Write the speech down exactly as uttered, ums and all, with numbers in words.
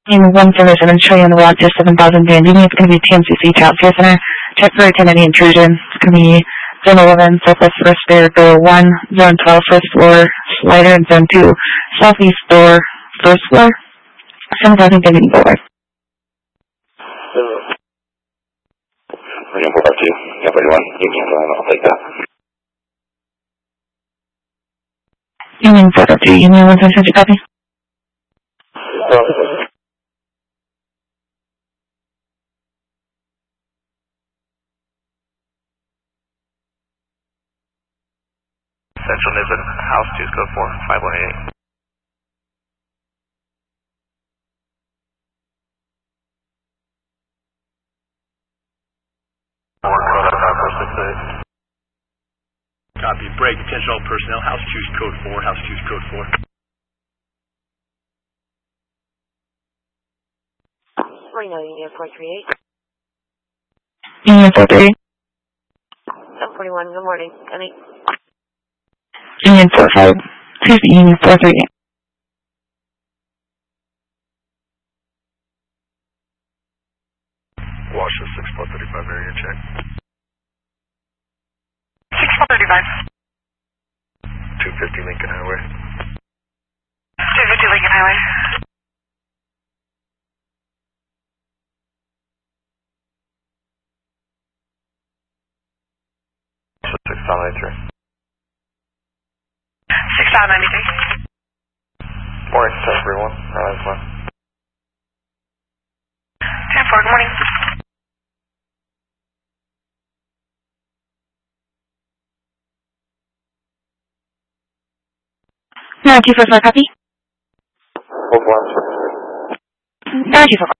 In one seven seven trillion watt to seven thousand band unit, it's going to be T M C C Child Care Center. Check for attendant intrusion. It's going to be Zone eleven, Southwest First Stair, Door one, Zone twelve, First Floor, Slider, and Zone two, Southeast Door, First Floor, seven thousand band unit forward. Union four five two, F thirty-one, Union line, I'll take that. Union four five two, Union one seven six, copy. Central Niven, House two, code four, five one eight. Copy, break, attention all personnel, House two's code four, House two's code four. Reno, Union four three eight. Union four three. seven forty-one, good morning. Any? Union four five. Excuse me, Union four three eight. Washington six four thirty-five, area check. six four thirty-five. two fifty Lincoln Highway. two fifty Lincoln Highway. six five nine three. six five ninety-three. Morning, ten forty-one, rise one. ten four, good morning. nine two four four, copy. Hold one, six three. nine two four four.